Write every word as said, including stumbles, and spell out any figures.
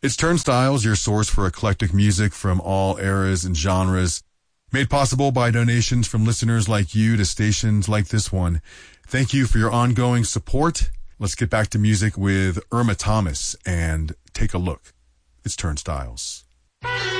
It's Turnstiles, your source for eclectic music from all eras and genres, made possible by donations from listeners like you to stations like this one. Thank you for your ongoing support. Let's get back to music with Irma Thomas and Take a Look. It's Turnstiles.